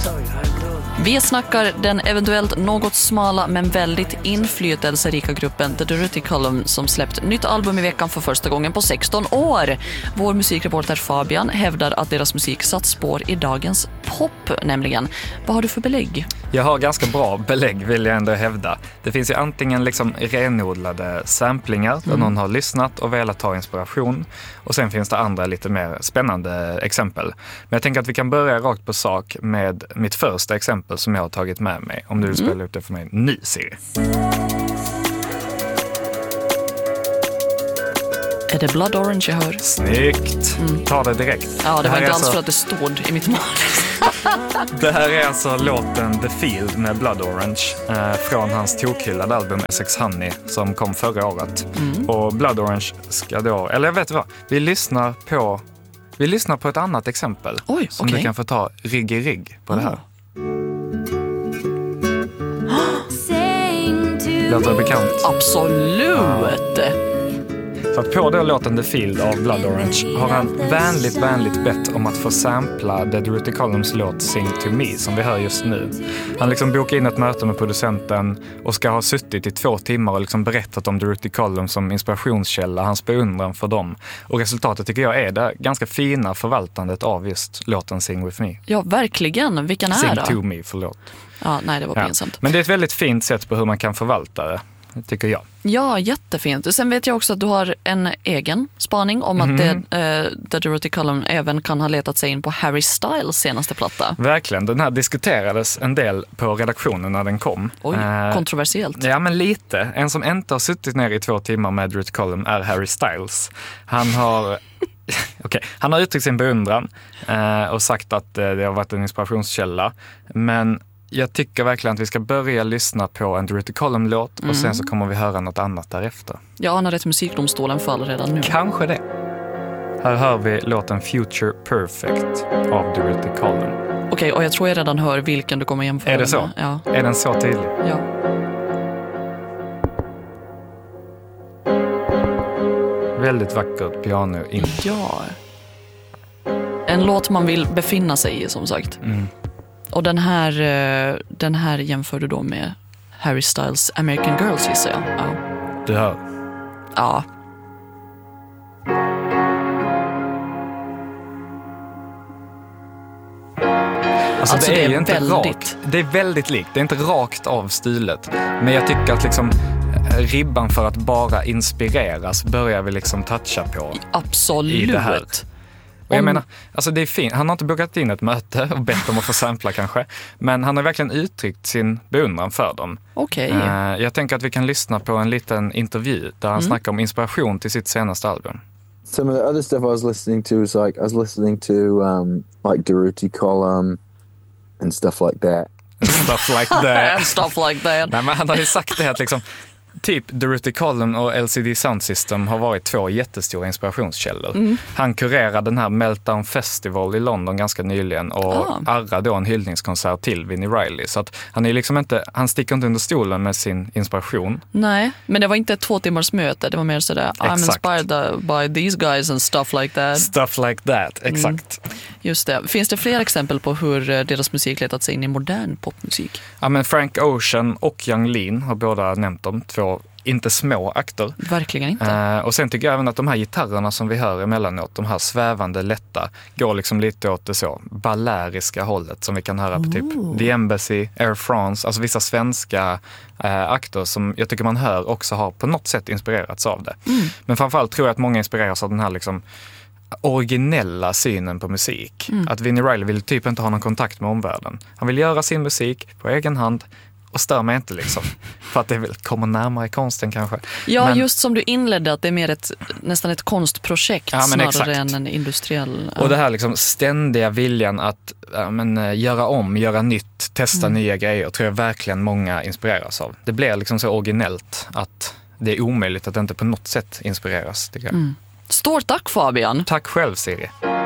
Vi snackar den eventuellt något smala men väldigt inflytelserika gruppen The Dirty Column som släppt nytt album i veckan för första gången på 16 år. Vår musikreporter Fabian hävdar att deras musik satt spår i dagens pop nämligen. Vad har du för belägg? Jag har ganska bra belägg vill jag ändå hävda. Det finns ju antingen liksom renodlade samplingar där någon har lyssnat och velat ta inspiration. Och sen finns det andra lite mer spännande exempel. Men jag tänker att vi kan börja rakt på sak med mitt första exempel som jag har tagit med mig. Om du vill spela upp det för mig nu, Siri. Är det Blood Orange jag hör? Snyggt! Ta det direkt. Ja, det var inte alls för att det stod i mitt manus. Det här är alltså låten The Field med Blood Orange från hans tokhyllade album Essex Honey som kom förra året. Och Blood Orange ska då, eller jag vet vad, vi lyssnar på ett annat exempel. Oj, som du kan få ta rigg i rigg på det här. Låter det bekant? Absolut! Så att på den låten The Field av Blood Orange har han vänligt bett om att få sampla The Dirty Columns låt Sing to Me som vi hör just nu. Han liksom bokar in ett möte med producenten och ska ha suttit i 2 timmar och liksom berättat om The Dirty Columns som inspirationskälla, hans beundran för dem. Och resultatet tycker jag är det ganska fina förvaltandet av just låten Sing With Me. Ja, verkligen. Vilken ära. Sing to Me, förlåt. Ja, nej, det var pinsamt. Men det är ett väldigt fint sätt på hur man kan förvalta det. Tycker jag. Ja, jättefint. Sen vet jag också att du har en egen spaning om att The Dirty Column även kan ha letat sig in på Harry Styles senaste platta. Verkligen, den här diskuterades en del på redaktionen när den kom. Oj, kontroversiellt. Ja, men lite. En som inte har suttit ner i 2 timmar med Dirty Column är Harry Styles. Han har... Han har uttryckt sin beundran och sagt att det har varit en inspirationskälla. Men jag tycker verkligen att vi ska börja lyssna på en Dirty Column-låt och sen så kommer vi höra något annat därefter. Jag anar att musikdomstolen faller redan nu. Kanske det. Här hör vi låten Future Perfect av Dirty Column. Okej, och jag tror jag redan hör vilken du kommer jämföra med. Är det så? Ja. Är den så tydlig? Ja. Väldigt vackert piano in. Ja. En låt man vill befinna sig i, som sagt. Och den här jämför du då med Harry Styles American Girls, gissar jag. Ja. Du hör. Ja. Alltså det är ju inte väldigt... rakt. Det är väldigt likt. Det är inte rakt av stilet. Men jag tycker att liksom ribban för att bara inspireras börjar vi liksom toucha på. Absolut. I det här. Och jag menar, alltså det är fint. Han har inte bokat in ett möte och bett om att få sampla kanske. Men han har verkligen uttryckt sin beundran för dem. Okej. Jag tänker att vi kan lyssna på en liten intervju där han snackar om inspiration till sitt senaste album. Some of the other stuff I was listening to was like, I was listening to like Dirty Column and stuff like that. Stuff like that. And stuff like that. Nej, men han har ju sagt det här att liksom, typ Dirty Column och LCD Sound System har varit 2 jättestora inspirationskällor. Han kurerade den här Meltdown Festival i London ganska nyligen och arrade då en hyllningskonsert till Vinnie Riley. Så att han är liksom inte, han sticker inte under stolen med sin inspiration. Nej, men det var inte ett 2 timmars möte. Det var mer sådär, I'm inspired by these guys and stuff like that. Stuff like that, exakt. Just det. Finns det fler exempel på hur deras musik letat sig in i modern popmusik? Ja, men Frank Ocean och Yung Lean har båda nämnt dem. 2 inte små akter. Verkligen inte. Och sen tycker jag även att de här gitarrerna som vi hör emellanåt, de här svävande lätta, går liksom lite åt det så baläriska hållet som vi kan höra på typ The Embassy, Air France, alltså vissa svenska akter som jag tycker man hör också har på något sätt inspirerats av det. Men framförallt tror jag att många inspireras av den här liksom originella synen på musik. Att Vinnie Riley vill typ inte ha någon kontakt med omvärlden. Han vill göra sin musik på egen hand och stör mig inte liksom. För att det väl kommer närmare konsten kanske. Ja, men just som du inledde att det är mer nästan ett konstprojekt snarare än en industriell... Och det här liksom ständiga viljan att göra nytt, testa nya grejer tror jag verkligen många inspireras av. Det blir liksom så originellt att det är omöjligt att inte på något sätt inspireras, tycker jag. Stort tack, Fabian. Tack själv, Siri.